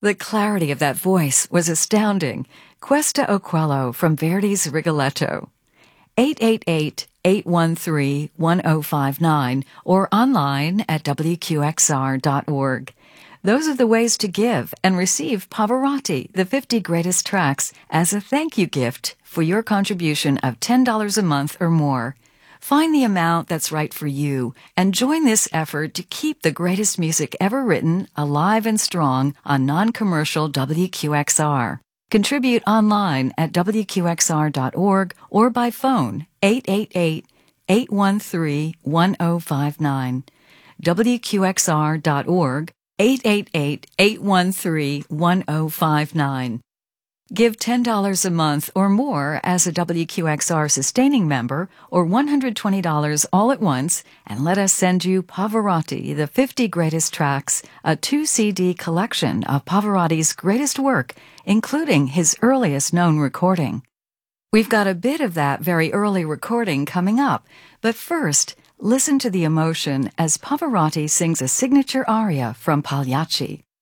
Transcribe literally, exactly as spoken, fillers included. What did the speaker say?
The clarity of that voice was astounding. Questa Oquello from Verdi's Rigoletto. eight eight eight, eight one three, one zero five nine or online at W Q X R dot org. Those are the ways to give and receive Pavarotti, the fifty Greatest Tracks, as a thank you gift for your contribution of ten dollars a month or more. Find the amount that's right for you and join this effort to keep the greatest music ever written alive and strong on non-commercial W Q X R. Contribute online at W Q X R dot org or by phone eight eight eight, eight one three, one zero five nine. W Q X R dot org, eight eight eight, eight one three, one zero five nine. Give ten dollars a month or more as a W Q X R sustaining member or one hundred twenty dollars all at once and let us send you Pavarotti, the fifty Greatest Tracks, a two C D collection of Pavarotti's greatest work, including his earliest known recording. We've got a bit of that very early recording coming up, but first, listen to the emotion as Pavarotti sings a signature aria from Pagliacci.